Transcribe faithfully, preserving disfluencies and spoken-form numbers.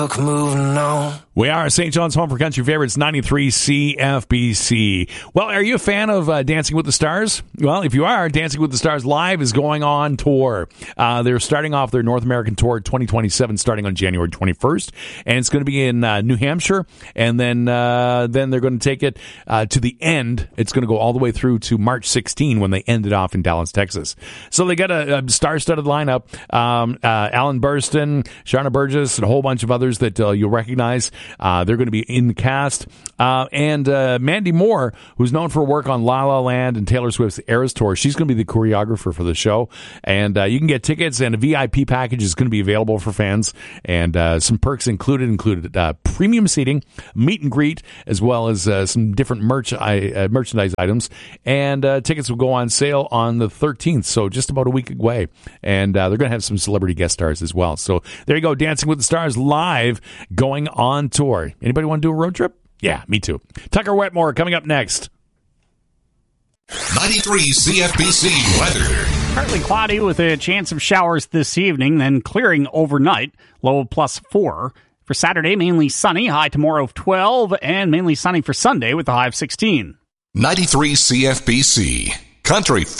Moving on. We are Saint John's home for country favorites, ninety-three C F B C. Well, are you a fan of uh, Dancing with the Stars? Well, if you are, Dancing with the Stars Live is going on tour. Uh, they're starting off their North American tour twenty twenty-seven, starting on January twenty-first, and it's going to be in uh, New Hampshire, and then uh, then they're going to take it uh, to the end. It's going to go all the way through to March sixteenth when they end it off in Dallas, Texas. So they got a, a star-studded lineup. Um, uh, Alan Burston, Sharna Burgess, and a whole bunch of others that uh, you'll recognize. Uh, they're going to be in the cast. Uh, and uh, Mandy Moore, who's known for work on La La Land and Taylor Swift's Eras Tour, she's going to be the choreographer for the show. And uh, you can get tickets, and a V I P package is going to be available for fans. And uh, some perks included included uh, premium seating, meet and greet, as well as uh, some different merch uh, merchandise items. And uh, tickets will go on sale on the thirteenth, so just about a week away. And uh, they're going to have some celebrity guest stars as well. So there you go, Dancing with the Stars Live, going on tour. Anybody want to do a road trip? Yeah, me too. Tucker Wetmore coming up next. ninety-three C F B C weather. Partly cloudy with a chance of showers this evening, then clearing overnight, low plus four. For Saturday, mainly sunny, high tomorrow of twelve, and mainly sunny for Sunday with a high of sixteen. ninety-three C F B C, country